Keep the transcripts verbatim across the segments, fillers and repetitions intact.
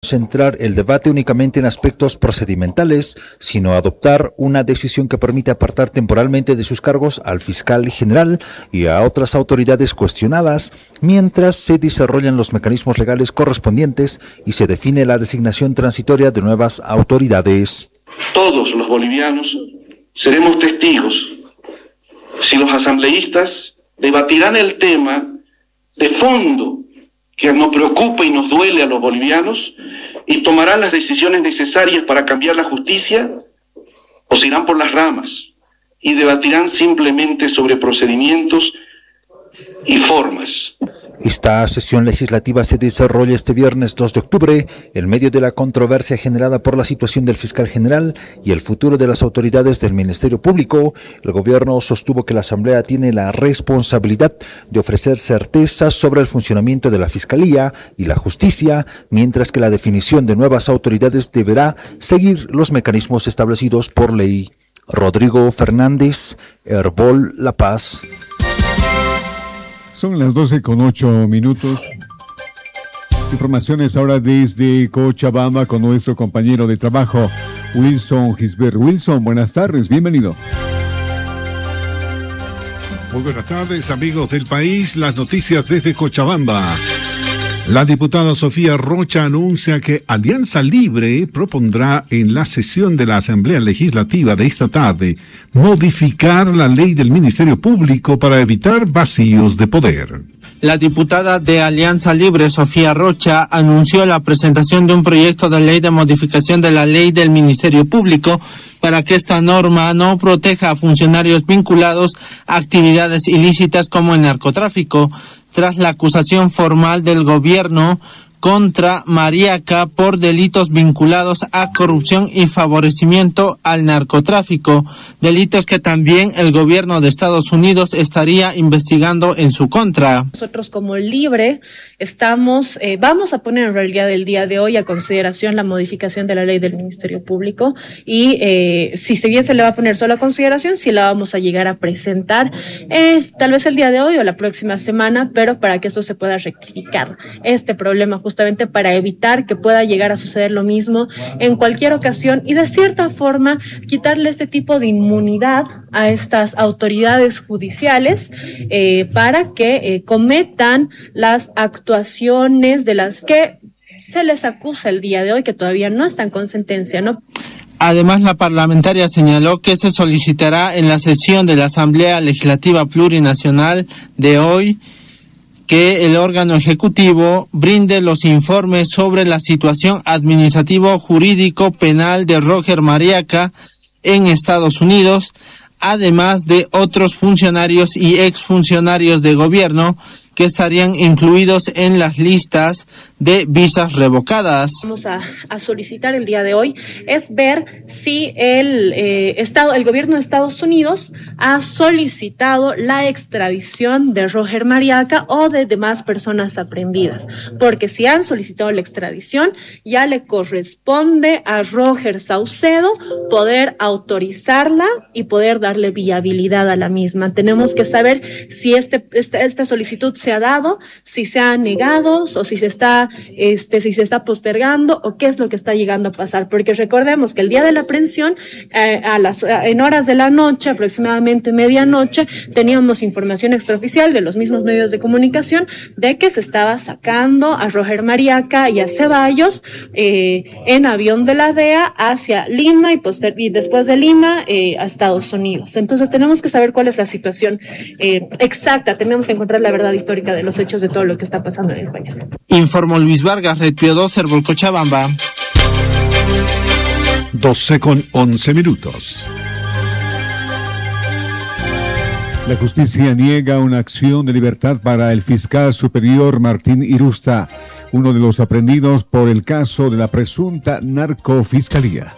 centrar el debate únicamente en aspectos procedimentales, sino adoptar una decisión que permite apartar temporalmente de sus cargos al fiscal general y a otras autoridades cuestionadas, mientras se desarrollan los mecanismos legales correspondientes y se define la designación transitoria de nuevas autoridades. Todos los bolivianos seremos testigos si los asambleístas debatirán el tema de fondo que nos preocupa y nos duele a los bolivianos y tomarán las decisiones necesarias para cambiar la justicia, o se irán por las ramas y debatirán simplemente sobre procedimientos y formas. Esta sesión legislativa se desarrolla este viernes dos de octubre en medio de la controversia generada por la situación del fiscal general y el futuro de las autoridades del Ministerio Público. El gobierno sostuvo que la Asamblea tiene la responsabilidad de ofrecer certezas sobre el funcionamiento de la Fiscalía y la Justicia, mientras que la definición de nuevas autoridades deberá seguir los mecanismos establecidos por ley. Rodrigo Fernández, Herbol La Paz. Son las doce con ocho minutos. Informaciones ahora desde Cochabamba con nuestro compañero de trabajo, Wilson Gisbert. Wilson, buenas tardes, bienvenido. Muy buenas tardes, amigos del país. Las noticias desde Cochabamba. La diputada Sofía Rocha anuncia que Alianza Libre propondrá en la sesión de la Asamblea Legislativa de esta tarde modificar la ley del Ministerio Público para evitar vacíos de poder. La diputada de Alianza Libre, Sofía Rocha, anunció la presentación de un proyecto de ley de modificación de la ley del Ministerio Público para que esta norma no proteja a funcionarios vinculados a actividades ilícitas como el narcotráfico, tras la acusación formal del gobierno contra Mariaca por delitos vinculados a corrupción y favorecimiento al narcotráfico, delitos que también el gobierno de Estados Unidos estaría investigando en su contra. Nosotros como Libre estamos, eh, vamos a poner en realidad el día de hoy a consideración la modificación de la ley del Ministerio Público y eh, si se bien se le va a poner solo a consideración, si la vamos a llegar a presentar eh, tal vez el día de hoy o la próxima semana, pero para que esto se pueda rectificar este problema justamente para evitar que pueda llegar a suceder lo mismo en cualquier ocasión y de cierta forma quitarle este tipo de inmunidad a estas autoridades judiciales eh, para que eh, cometan las actuaciones de las que se les acusa el día de hoy, que todavía no están con sentencia, ¿no? Además, la parlamentaria señaló que se solicitará en la sesión de la Asamblea Legislativa Plurinacional de hoy que el órgano ejecutivo brinde los informes sobre la situación administrativo, jurídico, penal de Roger Mariaca en Estados Unidos, además de otros funcionarios y exfuncionarios de gobierno que estarían incluidos en las listas de visas revocadas. Vamos a, a solicitar el día de hoy es ver si el eh, Estado, el gobierno de Estados Unidos ha solicitado la extradición de Roger Mariaca o de demás personas aprehendidas, porque si han solicitado la extradición, ya le corresponde a Roger Saucedo poder autorizarla y poder darle viabilidad a la misma. Tenemos que saber si este esta, esta solicitud se ha dado, si se ha negado o si se está este si se está postergando o qué es lo que está llegando a pasar, porque recordemos que el día de la aprehensión eh, a las en horas de la noche, aproximadamente medianoche, teníamos información extraoficial de los mismos medios de comunicación de que se estaba sacando a Roger Mariaca y a Ceballos eh, en avión de la D E A hacia Lima y, poster y después de Lima eh, a Estados Unidos. Entonces tenemos que saber cuál es la situación eh, exacta, tenemos que encontrar la verdad histórica de los hechos de todo lo que está pasando en el país. Informó Luis Vargas, Red Pío dos, Herbol Cochabamba. doce con once minutos. La justicia niega una acción de libertad para el fiscal superior Martín Irusta, uno de los aprehendidos por el caso de la presunta narcofiscalía.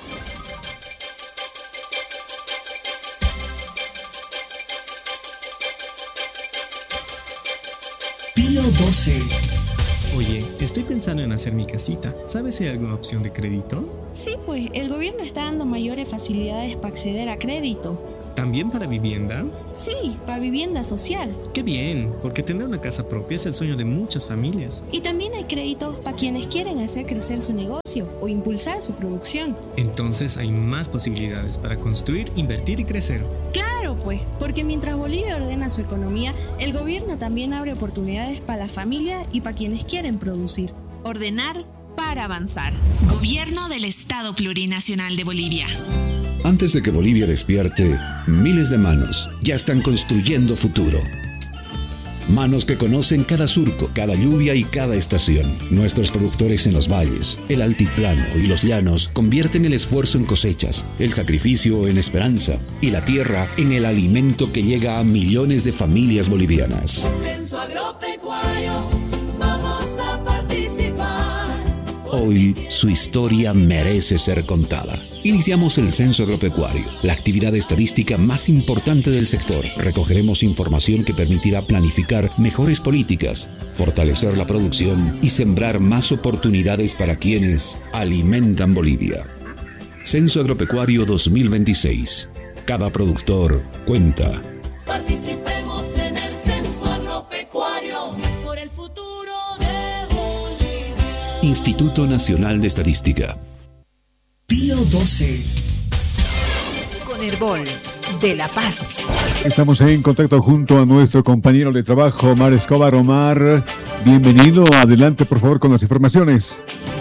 Pío doce. Oye, estoy pensando en hacer mi casita. ¿Sabes si hay alguna opción de crédito? Sí, pues el gobierno está dando mayores facilidades para acceder a crédito. ¿También para vivienda? Sí, para vivienda social. ¡Qué bien! Porque tener una casa propia es el sueño de muchas familias. Y también hay créditos para quienes quieren hacer crecer su negocio o impulsar su producción. Entonces hay más posibilidades para construir, invertir y crecer. Claro, pues, porque mientras Bolivia ordena su economía, el gobierno también abre oportunidades para la familia y para quienes quieren producir. Ordenar para avanzar. Gobierno del Estado Plurinacional de Bolivia. Antes de que Bolivia despierte, miles de manos ya están construyendo futuro. Manos que conocen cada surco, cada lluvia y cada estación. Nuestros productores en los valles, el altiplano y los llanos convierten el esfuerzo en cosechas, el sacrificio en esperanza y la tierra en el alimento que llega a millones de familias bolivianas. Censo agropecuario, vamos a participar. Hoy su historia merece ser contada. Iniciamos el Censo Agropecuario, la actividad estadística más importante del sector. Recogeremos información que permitirá planificar mejores políticas, fortalecer la producción y sembrar más oportunidades para quienes alimentan Bolivia. Censo Agropecuario dos mil veintiséis. Cada productor cuenta. Participemos en el Censo Agropecuario por el futuro de Bolivia. Instituto Nacional de Estadística. Pío doce. Con Herbol de La Paz. Estamos en contacto junto a nuestro compañero de trabajo, Omar Escobar. Omar, bienvenido. Adelante, por favor, con las informaciones.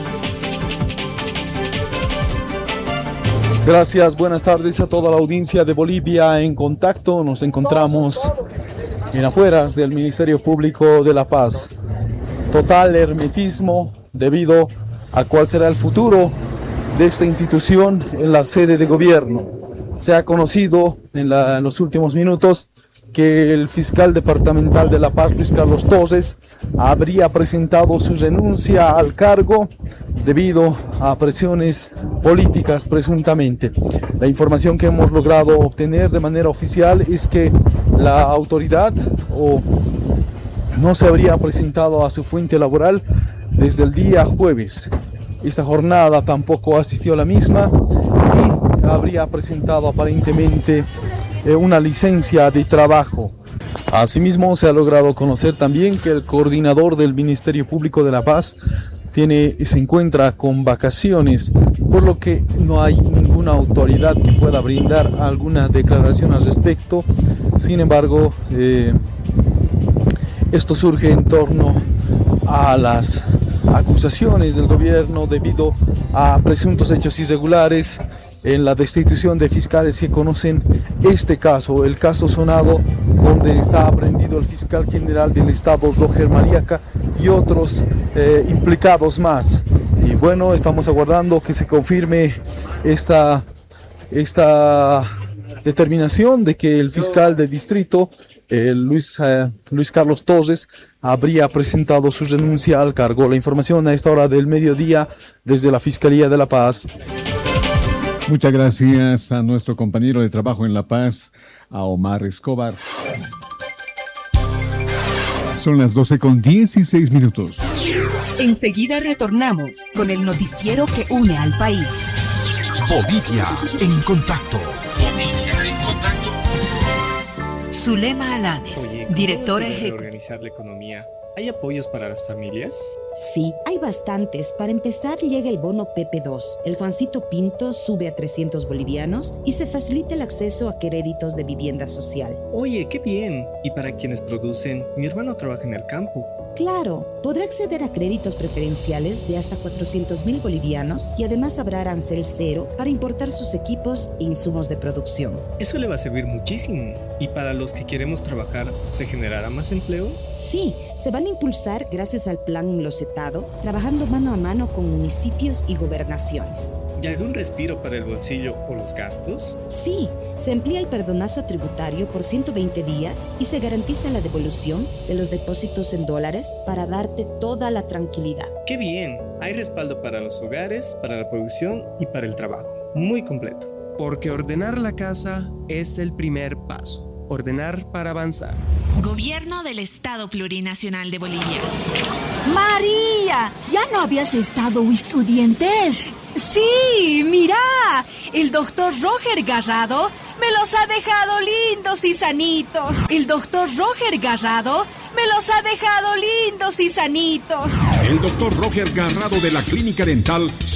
Gracias, buenas tardes a toda la audiencia de Bolivia en contacto. Nos encontramos en afueras del Ministerio Público de La Paz. Total hermetismo debido a cuál será el futuro de esta institución en la sede de gobierno. Se ha conocido en, la, en los últimos minutos que el fiscal departamental de La Paz, Luis Carlos Torres, habría presentado su renuncia al cargo debido a presiones políticas presuntamente. La información que hemos logrado obtener de manera oficial es que la autoridad o no se habría presentado a su fuente laboral desde el día jueves. Esta jornada tampoco asistió a la misma y habría presentado aparentemente eh, una licencia de trabajo. Asimismo, se ha logrado conocer también que el coordinador del Ministerio Público de La Paz tiene, se encuentra con vacaciones, por lo que no hay ninguna autoridad que pueda brindar alguna declaración al respecto. Sin embargo, eh, esto surge en torno a las acusaciones del gobierno debido a presuntos hechos irregulares en la destitución de fiscales que conocen este caso, el caso sonado donde está aprendido el fiscal general del estado, Roger Mariaca, y otros eh, implicados más. Y bueno, estamos aguardando que se confirme esta, esta determinación de que el fiscal de distrito, eh, Luis, eh, Luis Carlos Torres, habría presentado su renuncia al cargo. La información a esta hora del mediodía desde la Fiscalía de La Paz. Muchas gracias a nuestro compañero de trabajo en La Paz, a Omar Escobar. Son las doce con dieciséis minutos. Enseguida retornamos con el noticiero que une al país. Bolivia en contacto. Bolivia en contacto. Zulema Alanes, Oye, directora ¿cómo ejecutiva. Organizar la economía. ¿Hay apoyos para las familias? Sí, hay bastantes. Para empezar, llega el bono P P dos. El Juancito Pinto sube a trescientos bolivianos y se facilita el acceso a créditos de vivienda social. Oye, qué bien. Y para quienes producen, mi hermano trabaja en el campo. Claro, podrá acceder a créditos preferenciales de hasta cuatrocientos mil bolivianos y además habrá arancel cero para importar sus equipos e insumos de producción. Eso le va a servir muchísimo. ¿Y para los que queremos trabajar, se generará más empleo? Sí, se van a impulsar gracias al plan Locetado, trabajando mano a mano con municipios y gobernaciones. ¿Y algún respiro para el bolsillo o los gastos? Sí, se amplía el perdonazo tributario por ciento veinte días y se garantiza la devolución de los depósitos en dólares para darte toda la tranquilidad. ¡Qué bien! Hay respaldo para los hogares, para la producción y para el trabajo. Muy completo. Porque ordenar la casa es el primer paso. ordenar para avanzar. Gobierno del Estado Plurinacional de Bolivia. María, ¿ya no habías estado estudiantes? Sí, mira, el doctor Roger Garrado me los ha dejado lindos y sanitos. El doctor Roger Garrado me los ha dejado lindos y sanitos. El doctor Roger Garrado de la Clínica Dental